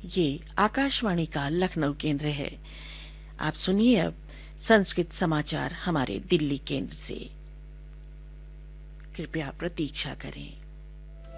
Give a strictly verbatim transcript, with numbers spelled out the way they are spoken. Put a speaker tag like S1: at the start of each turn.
S1: ये आकाशवाणी का लखनऊ केंद्र है। आप सुनिए अब संस्कृत समाचार हमारे दिल्ली केंद्र से। कृपया प्रतीक्षा करें।